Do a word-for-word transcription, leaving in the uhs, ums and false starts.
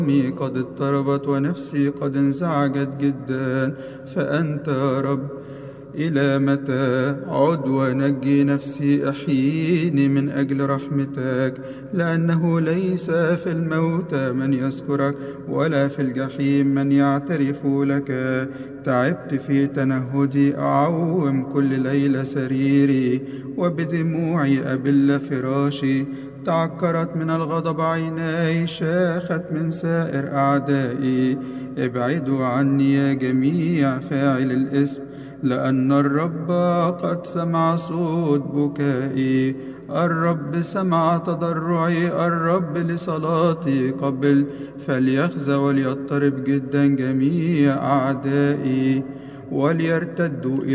عظامي قد اضطربت ونفسي قد انزعجت جدا، فأنت يا رب إلى متى؟ عد ونجي نفسي، أحييني من أجل رحمتك، لأنه ليس في الموتى من يذكرك ولا في الجحيم من يعترف لك. تعبت في تنهدي، أعوم كل ليلة سريري، وبدموعي أبل فراشي. تعكرت من الغضب عيناي، شاخت من سائر أعدائي. ابعدوا عني يا جميع فاعل الإثم، لأن الرب قد سمع صوت بكائي. الرب سمع تضرعي، الرب لصلاتي قبل. فليخزى وليضطرب جدا جميع أعدائي، وليرتدوا